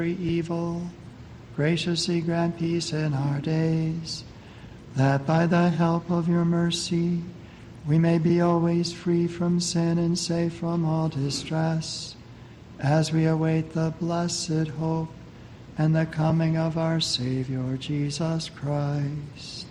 evil, graciously grant peace in our days, that by the help of your mercy we may be always free from sin and safe from all distress, as we await the blessed hope and the coming of our Savior, Jesus Christ.